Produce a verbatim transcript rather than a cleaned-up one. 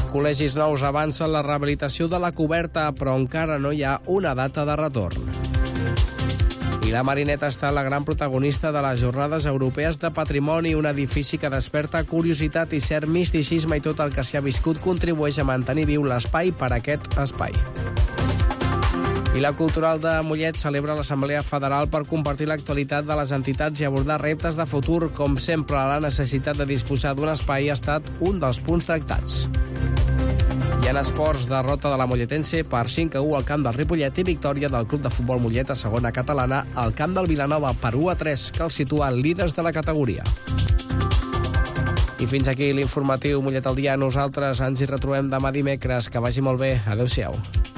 Col·legis nous avancen la rehabilitació de la coberta, però encara no hi ha una data de retorn. I la Marineta ha estat la gran protagonista de les Jornades Europees de Patrimoni, un edifici que desperta curiositat i cert misticisme, i tot el que s'hi ha viscut contribueix a mantenir viu l'espai per a aquest espai. I la Cultural de Mollet celebra l'Assemblea Federal per compartir l'actualitat de les entitats i abordar reptes de futur. Com sempre, la necessitat de disposar d'un espai ha estat un dels punts tractats. I en esports, derrota de la Molletense per cinc a u al camp del Ripollet i victòria del Club de Futbol Mollet a segona catalana al camp del Vilanova per u a tres, que els situa líders de la categoria. I fins aquí l'informatiu Mollet al dia. Nosaltres ens hi retrobem demà dimecres. Que vagi molt bé. Adéu-siau.